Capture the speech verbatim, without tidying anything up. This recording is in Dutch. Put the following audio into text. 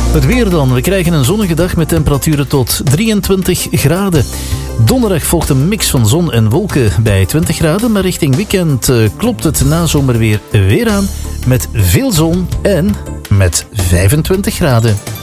Het weer dan. We krijgen een zonnige dag met temperaturen tot drieëntwintig graden. Donderdag volgt een mix van zon en wolken bij twintig graden. Maar richting weekend uh, klopt het nazomerweer weer aan met veel zon en met vijfentwintig graden.